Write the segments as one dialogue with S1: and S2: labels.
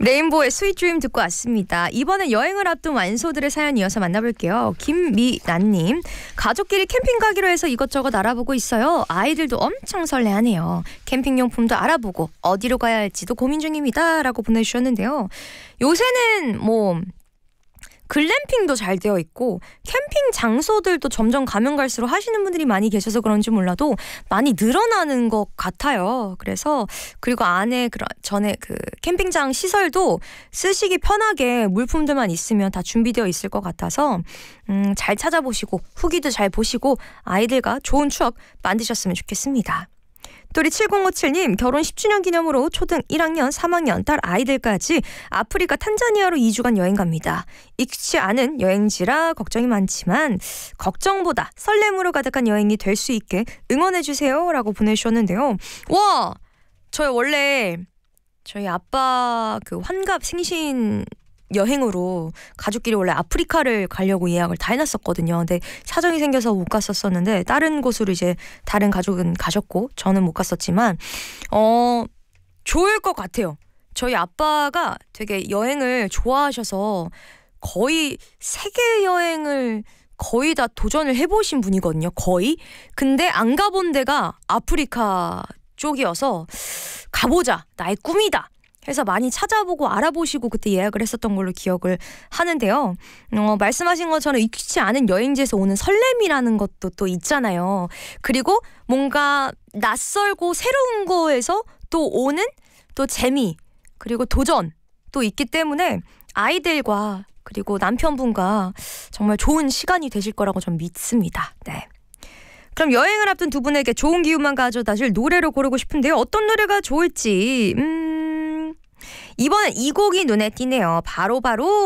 S1: 레인보우의 스윗 드림 듣고 왔습니다. 이번엔 여행을 앞둔 완소들의 사연 이어서 만나볼게요. 김미나님, 가족끼리 캠핑 가기로 해서 이것저것 알아보고 있어요. 아이들도 엄청 설레하네요. 캠핑용품도 알아보고 어디로 가야 할지도 고민 중입니다. 라고 보내주셨는데요. 요새는 글램핑도 잘 되어 있고 캠핑 장소들도 점점 가면 갈수록 하시는 분들이 많이 계셔서 그런지 몰라도 많이 늘어나는 것 같아요. 그리고 안에 전에 그 캠핑장 시설도 쓰시기 편하게 물품들만 있으면 다 준비되어 있을 것 같아서 잘 찾아보시고 후기도 잘 보시고 아이들과 좋은 추억 만드셨으면 좋겠습니다. 또 우리 7057님, 결혼 10주년 기념으로 초등 1학년, 3학년 딸 아이들까지 아프리카 탄자니아로 2주간 여행 갑니다. 익숙치 않은 여행지라 걱정이 많지만 걱정보다 설렘으로 가득한 여행이 될 수 있게 응원해주세요 라고 보내주셨는데요. 와! 저희 아빠 그 환갑 생신 여행으로 가족끼리 원래 아프리카를 가려고 예약을 다 해놨었거든요. 근데 사정이 생겨서 못 갔었는데 다른 곳으로 이제 다른 가족은 가셨고 저는 못 갔었지만 좋을 것 같아요. 저희 아빠가 되게 여행을 좋아하셔서 거의 세계 여행을 거의 다 도전을 해보신 분이거든요. 거의. 근데 안 가본 데가 아프리카 쪽이어서 가보자. 나의 꿈이다. 해서 많이 찾아보고 알아보시고 그때 예약을 했었던 걸로 기억을 하는데요. 말씀하신 것처럼 익숙치 않은 여행지에서 오는 설렘이라는 것도 또 있잖아요. 그리고 뭔가 낯설고 새로운 거에서 또 오는 또 재미 그리고 도전 또 있기 때문에 아이들과 그리고 남편분과 정말 좋은 시간이 되실 거라고 전 믿습니다. 네. 그럼 여행을 앞둔 두 분에게 좋은 기운만 가져다 줄 노래로 고르고 싶은데요. 어떤 노래가 좋을지 이번엔 이 곡이 눈에 띄네요. 바로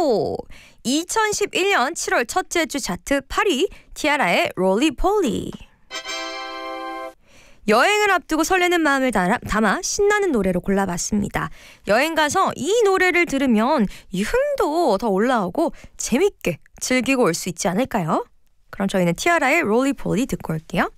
S1: 2011년 7월 첫째 주 차트 8위 티아라의 롤리폴리. 여행을 앞두고 설레는 마음을 담아 신나는 노래로 골라봤습니다. 여행 가서 이 노래를 들으면 이 흥도 더 올라오고 재밌게 즐기고 올 수 있지 않을까요? 그럼 저희는 티아라의 롤리폴리 듣고 올게요.